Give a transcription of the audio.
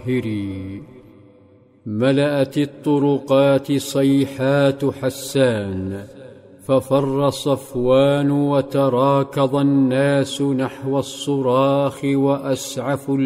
ملأت الطرقات صيحات حسان، ففر صفوان وتراكض الناس نحو الصراخ وأسعفوا